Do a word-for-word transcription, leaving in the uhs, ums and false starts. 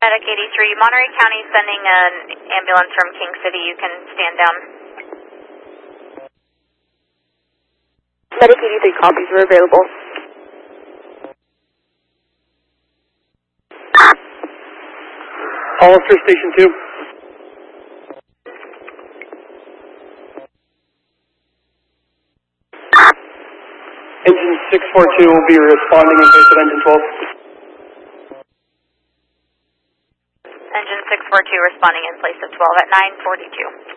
Medic eighty-three, Monterey County sending an ambulance from King City. You can stand down. Medic eighty-three, copies are available. Hollister, Station two. Engine six four two will be responding in place of engine twelve. Engine six four two responding in place of twelve at nine forty-two.